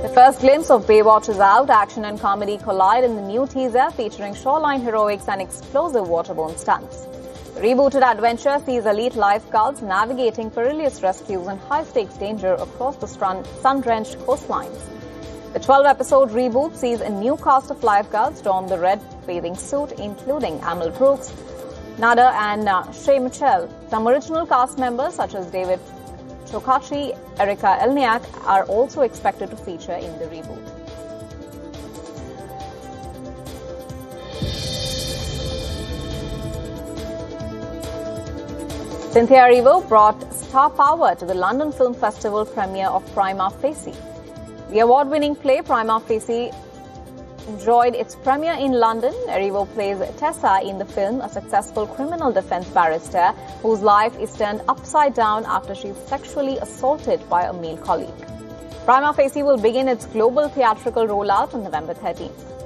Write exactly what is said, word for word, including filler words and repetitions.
The first glimpse of Baywatch is out. Action and comedy collide in the new teaser featuring shoreline heroics and explosive waterborne stunts. The rebooted adventure sees elite lifeguards navigating perilous rescues and high-stakes danger across the sun-drenched coastlines. The twelve-episode reboot sees a new cast of lifeguards don the red bathing suit, including Amal Brooks, Nada and uh, Shay Mitchell. Some original cast members such as David Chokachi, Erika Elniak are also expected to feature in the reboot. Cynthia Erivo brought star power to the London Film Festival premiere of Prima Facie. The award-winning play Prima Facie enjoyed its premiere in London. Erivo plays Tessa in the film, a successful criminal defense barrister whose life is turned upside down after she is sexually assaulted by a male colleague. Prima Facie will begin its global theatrical rollout on November thirteenth.